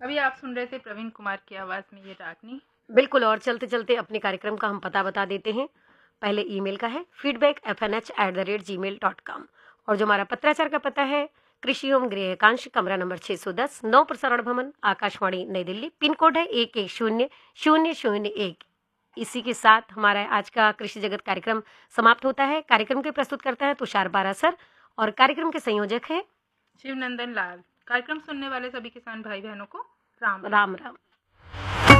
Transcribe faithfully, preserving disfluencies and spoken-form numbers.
अभी आप सुन रहे थे प्रवीण कुमार की आवाज में ये रागनी। बिल्कुल। और चलते चलते अपने कार्यक्रम का हम पता बता देते हैं। पहले ईमेल का है feedback F N H at the rate ji mail dot com, और जो हमारा पत्राचार का पता है कृषि एवं गृह एकांश, कमरा नंबर छः सौ दस, नौ प्रसारण भवन, आकाशवाणी नई दिल्ली। पिन कोड है एक एक शून्य शून्य शून्य एक। इसी के साथ हमारा आज का कृषि जगत कार्यक्रम समाप्त होता है। कार्यक्रम के प्रस्तुत करता है तुषार बारासर और कार्यक्रम के संयोजक है शिवनंदन लाल। कार्यक्रम सुनने वाले सभी किसान भाई बहनों को राम राम राम।